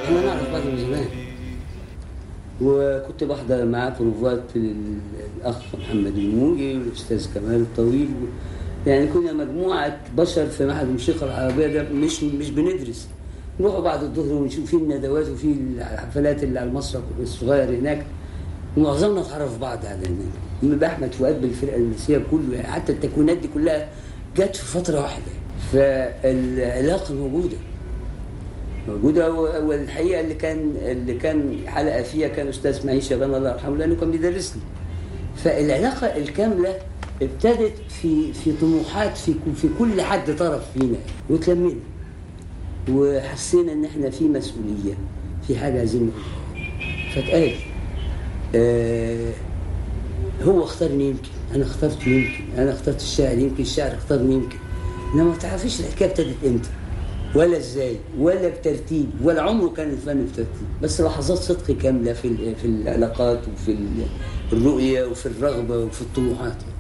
احنا نعرف بعض من زمان، وكنت بحضر معاه بروفات الاخ محمد الموجي والاستاذ كمال الطويل. يعني كنا مجموعه بشر في معهد الموسيقى العربيه ده، مش بندرس، نروحوا بعد الظهر ونشوف فيه الندوات وفي الحفلات اللي على المسرح الصغير هناك، ومعظمنا اتعرف بعض على هناك. احمد فؤاد بالفرقه المسيحيه كله، يعني حتى التكوينات دي كلها جت في فتره واحده، فالعلاقه موجوده. والحقيقه اللي كان حلقه فيها كان استاذ معين شبان الله يرحمه، لانه كان بيدرس لي. فالعلاقه الكامله ابتدت في طموحات في كل حد طرف فينا، وتلمينا وحسينا ان احنا في مسؤوليه، في حاجه عايزين فتقال. هو اختارني يمكن، انا اخترته يمكن، انا اخترت الشاعر يمكن، الشاعر اختارني يمكن، انما ما تعرفيش الحكايه ابتدت امتى ولا ازاي ولا بترتيب، ولا عمره كان الفن بترتيب، بس لحظات صدق كامله في العلاقات وفي الرؤيه وفي الرغبه وفي الطموحات.